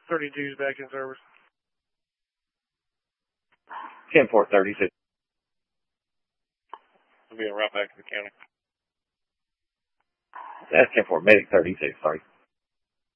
32's back in service. 10-4-36. We'll be right back to the county. That's 10-4, medic 36, sorry.